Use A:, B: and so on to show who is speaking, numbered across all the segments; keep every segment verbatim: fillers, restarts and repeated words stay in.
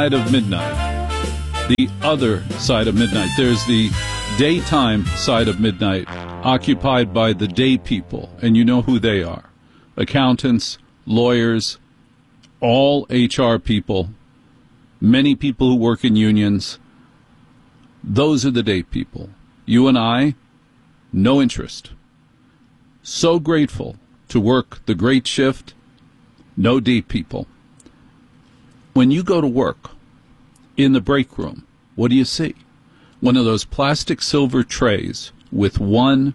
A: side of midnight. The other side of midnight. There's the daytime side of midnight, occupied by the day people, and you know who they are. Accountants, lawyers, all H R people, many people who work in unions. Those are the day people. You and I, no interest. So grateful to work the great shift, no day people. When you go to work in the break room, what do you see? One of those plastic silver trays with one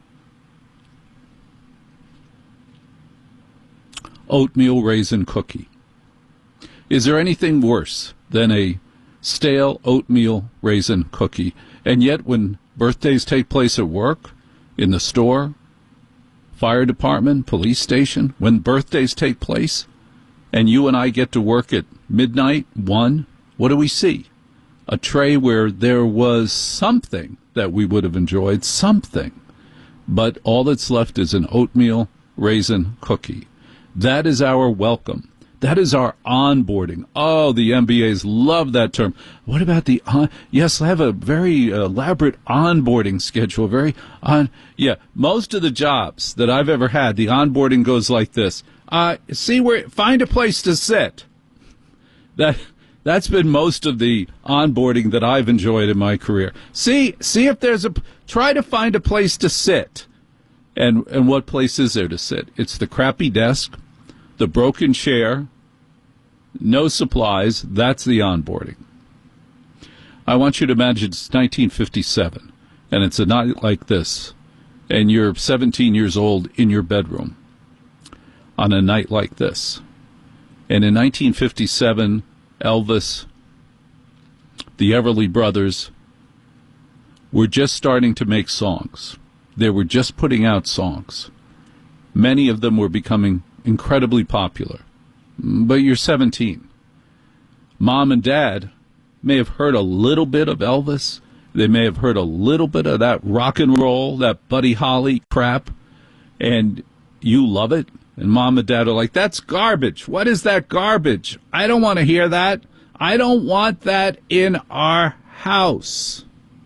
A: oatmeal raisin cookie. Is there anything worse than a stale oatmeal raisin cookie? And yet when birthdays take place at work, in the store, fire department, police station, when birthdays take place, and you and I get to work at midnight, one, what do we see? A tray where there was something that we would have enjoyed, something. But all that's left is an oatmeal raisin cookie. That is our welcome. That is our onboarding. Oh, the M B As love that term. What about the on? Yes, I have a very elaborate onboarding schedule. Very on. Yeah, most of the jobs that I've ever had, the onboarding goes like this. Uh, see where, find a place to sit. That that's been most of the onboarding that I've enjoyed in my career. See, see if there's a. Try to find a place to sit. And and what place is there to sit? It's the crappy desk, the broken chair, no supplies. That's the onboarding. I want you to imagine it's nineteen fifty-seven, and it's a night like this, and you're seventeen years old in your bedroom on a night like this. And in nineteen fifty-seven, Elvis, the Everly Brothers, were just starting to make songs. They were just putting out songs. Many of them were becoming incredibly popular. But you're seventeen. Mom and Dad may have heard a little bit of Elvis. They may have heard a little bit of that rock and roll, that Buddy Holly crap, and you love it. And Mom and Dad are like, that's garbage. What is that garbage? I don't want to hear that. I don't want that in our house.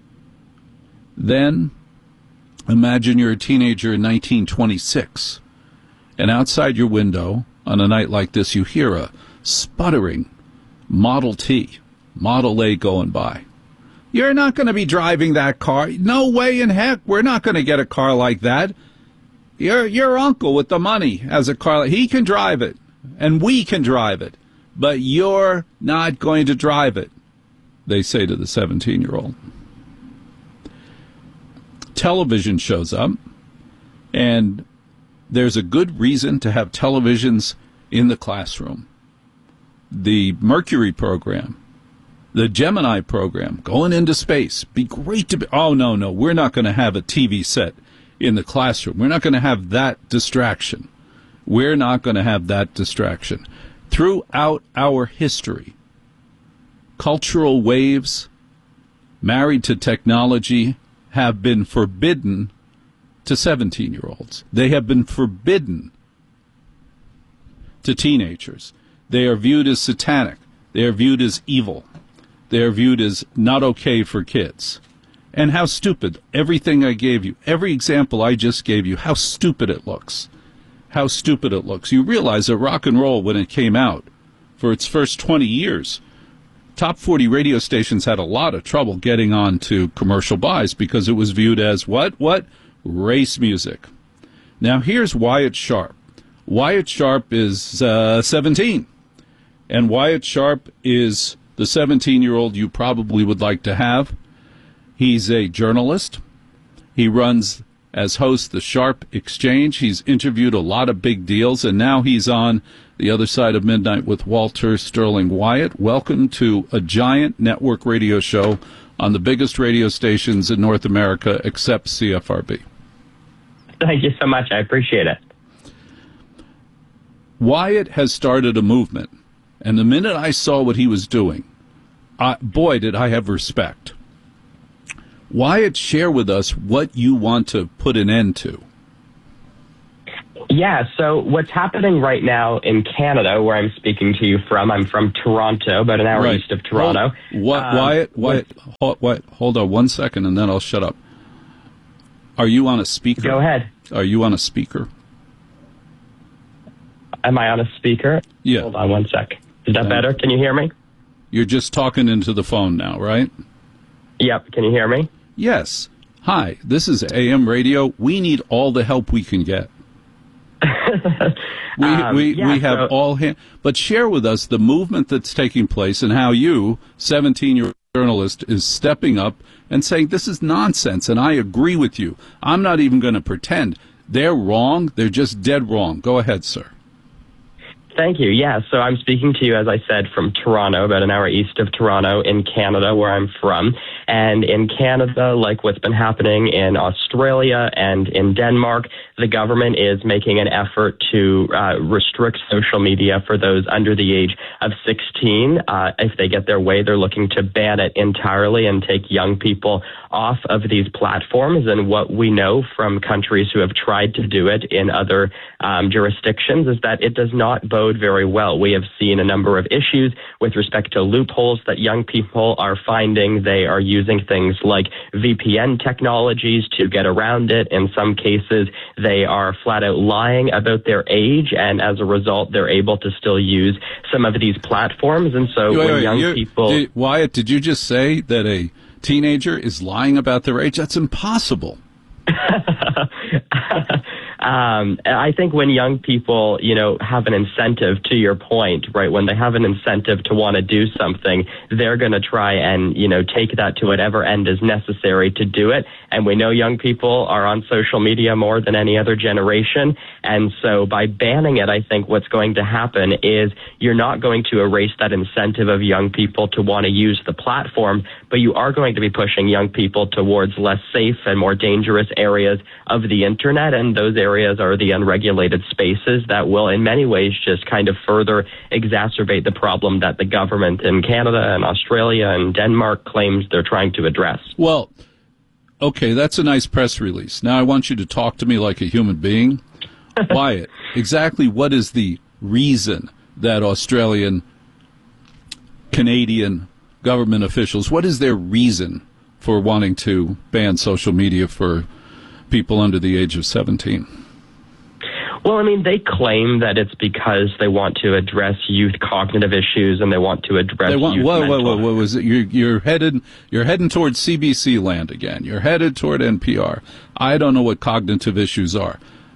A: Then, imagine you're a teenager in nineteen twenty-six, and outside your window, on a night like this, you hear a sputtering Model T, Model A going by. You're not going to be driving that car. No way in heck. We're not going to get a car like that. Your your uncle with the money has a car. He can drive it, and we can drive it, but you're not going to drive it, they say to the seventeen-year-old. Television shows up, and there's a good reason to have televisions in the classroom. The Mercury program, the Gemini program, going into space, be great to be. Oh, no, no, we're not going to have a T V set in the classroom. We're not going to have that distraction. We're not going to have that distraction. Throughout our history, cultural waves married to technology have been forbidden to seventeen-year-olds. They have been forbidden to teenagers. They are viewed as satanic. They are viewed as evil. They are viewed as not okay for kids. And how stupid. Everything I gave you, every example I just gave you, how stupid it looks. How stupid it looks. You realize that rock and roll, when it came out, for its first twenty years, top forty radio stations had a lot of trouble getting on to commercial buys because it was viewed as what? What? Race music. Now here's Wyatt Sharp. Wyatt Sharp is uh, seventeen. And Wyatt Sharp is the seventeen-year-old you probably would like to have. He's a journalist. He runs, as host, the Sharp Exchange. He's interviewed a lot of big deals, and now he's on the other side of midnight with Walter Sterling. Wyatt, welcome to a giant network radio show on the biggest radio stations in North America except C F R B.
B: Thank you so much. I appreciate it.
A: Wyatt has started a movement, and the minute I saw what he was doing, I, boy, did I have respect. Wyatt, share with us what you want to put an end to.
B: Yeah, so what's happening right now in Canada, where I'm speaking to you from, I'm from Toronto, about an hour
A: Right.
B: east of Toronto.
A: Hold, what,
B: Um,
A: Wyatt, Wyatt, hold, Wyatt, hold on one second, and then I'll shut up. Are you on a speaker?
B: Go ahead.
A: Are you on a speaker?
B: Am I on a speaker?
A: Yeah.
B: Hold on one sec. Is that
A: Um,
B: better? Can you hear me?
A: You're just talking into the phone now, right?
B: Yep. Can you hear me?
A: Yes. Hi, this is A M Radio. We need all the help we can get. we
B: Um,
A: we,
B: yeah,
A: we have
B: so-
A: all hand, but share with us the movement that's taking place and how you, seventeen-year-old journalist, is stepping up and saying this is nonsense, and I agree with you. I'm not even going to pretend. They're wrong. They're just dead wrong. Go ahead, sir.
B: Thank you. Yeah, so I'm speaking to you, as I said, from Toronto, about an hour east of Toronto in Canada, where I'm from. And in Canada, like what's been happening in Australia and in Denmark, the government is making an effort to uh, restrict social media for those under the age of sixteen. Uh, if they get their way, they're looking to ban it entirely and take young people off of these platforms. And what we know from countries who have tried to do it in other um, jurisdictions is that it does not bode very well. We have seen a number of issues with respect to loopholes that young people are finding. They are using things like V P N technologies to get around it. In some cases, they are flat out lying about their age, and as a result, they're able to still use some of these platforms. And so
A: Wait,
B: when
A: wait,
B: young
A: you-
B: people...
A: did- Wyatt, did you just say that a teenager is lying about their age? That's impossible.
B: Um, I think when young people, you know, have an incentive, to your point, right, when they have an incentive to want to do something, they're going to try and, you know, take that to whatever end is necessary to do it. And we know young people are on social media more than any other generation. And so by banning it, I think what's going to happen is you're not going to erase that incentive of young people to want to use the platform, but you are going to be pushing young people towards less safe and more dangerous areas of the internet. And those areas are the unregulated spaces that will in many ways just kind of further exacerbate the problem that the government in Canada and Australia and Denmark claims they're trying to address.
A: Well, okay, that's a nice press release. Now I want you to talk to me like a human being. Wyatt, exactly what is the reason that Australian, Canadian government officials, what is their reason for wanting to ban social media for people under the age of seventeen?
B: Well, I mean, they claim that it's because they want to address youth cognitive issues and they want to address
A: They want,
B: youth
A: whoa, whoa,
B: mental
A: whoa, what was it? You're, you're headed, you're heading toward C B C land again. You're headed toward N P R. I don't know what cognitive issues are.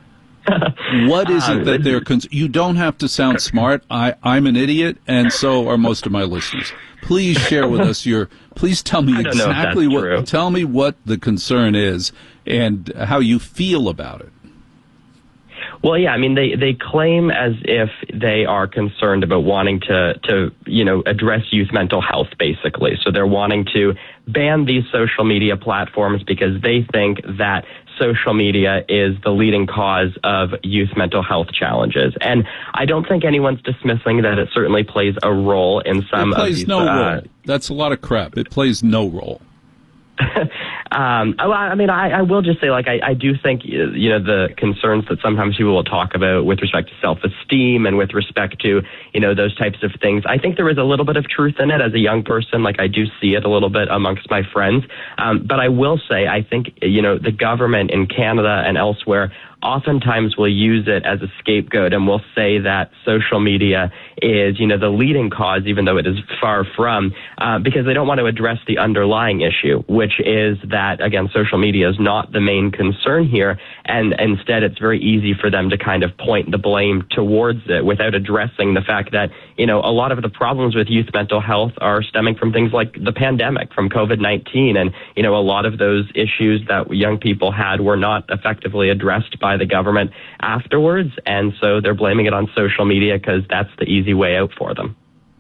A: What is it that they're? Cons- you don't have to sound smart. I, I'm an idiot, and so are most of my listeners. Please share with us your. Please tell me
B: I don't know if
A: exactly
B: that's
A: what.
B: true.
A: Tell me what the concern is and how you feel about it.
B: Well, yeah, I mean, they, they claim as if they are concerned about wanting to, to, you know, address youth mental health, basically. So they're wanting to ban these social media platforms because they think that social media is the leading cause of youth mental health challenges. And I don't think anyone's dismissing that it certainly plays a role in some
A: It plays
B: of these...
A: no
B: uh,
A: role. That's a lot of crap. It plays no role.
B: Um, I, I mean, I, I will just say, like, I, I do think, you know, the concerns that sometimes people will talk about with respect to self-esteem and with respect to, you know, those types of things. I think there is a little bit of truth in it as a young person. Like, I do see it a little bit amongst my friends. Um, but I will say, I think, you know, the government in Canada and elsewhere oftentimes will use it as a scapegoat and will say that social media is, you know, the leading cause, even though it is far from, uh, because they don't want to address the underlying issue, which is that, again, social media is not the main concern here. And instead, it's very easy for them to kind of point the blame towards it without addressing the fact that, you know, a lot of the problems with youth mental health are stemming from things like the pandemic, from COVID nineteen. And, you know, a lot of those issues that young people had were not effectively addressed by the government afterwards, and so they're blaming it on social media because that's the easy way out for them.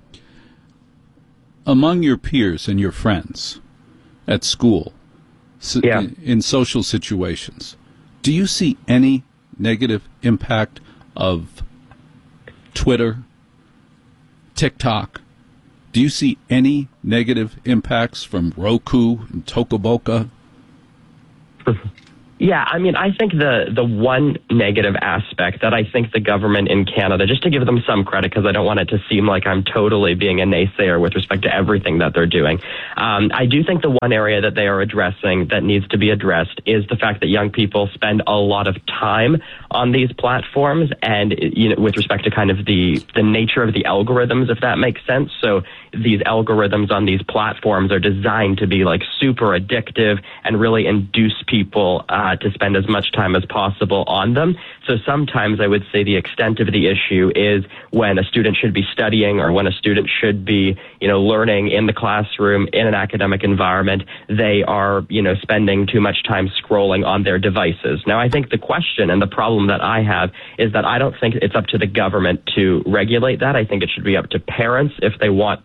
A: Among your peers and your friends at school, so
B: Yeah.
A: in, in social situations, do you see any negative impact of Twitter, TikTok? Do you see any negative impacts from Roku and Tokoboka?
B: Yeah, I mean, I think the the one negative aspect that I think the government in Canada, just to give them some credit, because I don't want it to seem like I'm totally being a naysayer with respect to everything that they're doing. Um, I do think the one area that they are addressing that needs to be addressed is the fact that young people spend a lot of time on these platforms, and you know, with respect to kind of the the nature of the algorithms, if that makes sense. So these algorithms on these platforms are designed to be like super addictive and really induce people uh, to spend as much time as possible on them. So sometimes I would say the extent of the issue is when a student should be studying or when a student should be, you know, learning in the classroom in an academic environment, they are, you know, spending too much time scrolling on their devices. Now, I think the question and the problem that I have is that I don't think it's up to the government to regulate that. I think it should be up to parents if they want